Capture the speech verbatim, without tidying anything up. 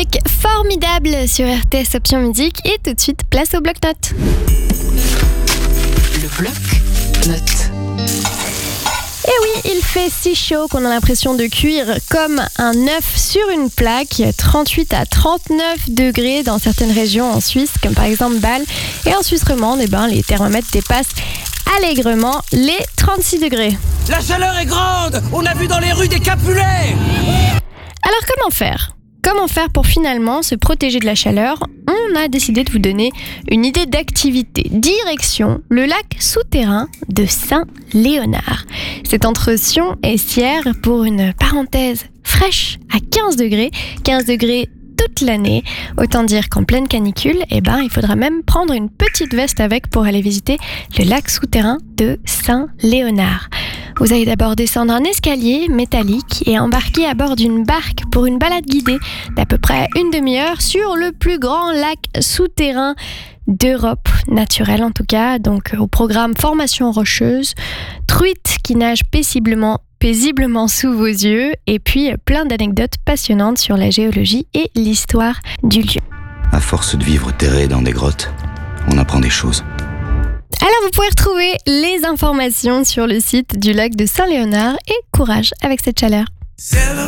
avec Formidable sur R T S Option Musique et tout de suite place au bloc-notes. Le bloc-notes. Et oui, il fait si chaud qu'on a l'impression de cuire comme un œuf sur une plaque. trente-huit à trente-neuf degrés dans certaines régions en Suisse, comme par exemple Bâle. Et en Suisse romande, eh ben, les thermomètres dépassent allègrement les trente-six degrés. La chaleur est grande. On a vu dans les rues des Capulets. Alors comment faire ? Comment faire pour finalement se protéger de la chaleur ? On a décidé de vous donner une idée d'activité. Direction le lac souterrain de Saint-Léonard. C'est entre Sion et Sierre pour une parenthèse fraîche à quinze degrés. quinze degrés toute l'année. Autant dire qu'en pleine canicule, eh ben, il faudra même prendre une petite veste avec pour aller visiter le lac souterrain de Saint-Léonard. Vous allez d'abord descendre un escalier métallique et embarquer à bord d'une barque pour une balade guidée d'à peu près une demi-heure sur le plus grand lac souterrain d'Europe, naturel en tout cas. Donc au programme formation rocheuse, truites qui nagent paisiblement, paisiblement sous vos yeux et puis plein d'anecdotes passionnantes sur la géologie et l'histoire du lieu. À force de vivre terré dans des grottes, on apprend des choses. Alors vous pouvez retrouver les informations sur le site du lac de Saint-Léonard et courage avec cette chaleur.